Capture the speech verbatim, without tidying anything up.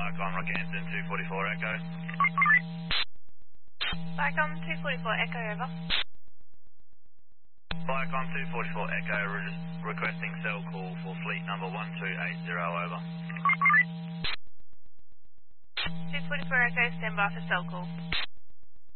Viacom Rockhampton two forty-four Echo. Viacom two forty-four Echo, over. Viacom two forty-four Echo re- requesting cell call for fleet number one two eight zero, over. two forty-four Echo, stand by for cell call.